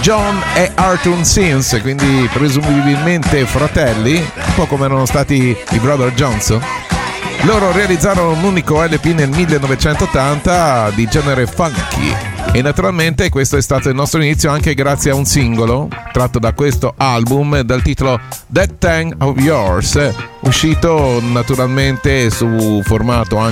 John e Arthur Sims, quindi presumibilmente fratelli, un po' come erano stati i Brother Johnson. Loro realizzarono un unico LP nel 1980 di genere funky e naturalmente questo è stato il nostro inizio anche grazie a un singolo tratto da questo album dal titolo That Thing of Yours, uscito naturalmente su formato